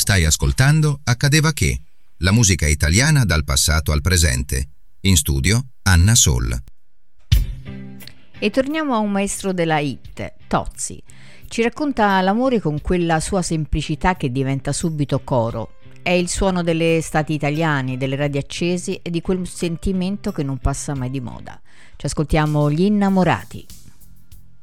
Stai ascoltando Accadeva che, la musica italiana dal passato al presente. In studio Anna Soll. E torniamo a un maestro della hit, Tozzi. Ci racconta l'amore con quella sua semplicità che diventa subito coro. È il suono delle estati italiane, delle radio accesi e di quel sentimento che non passa mai di moda. Ci ascoltiamo Gli innamorati.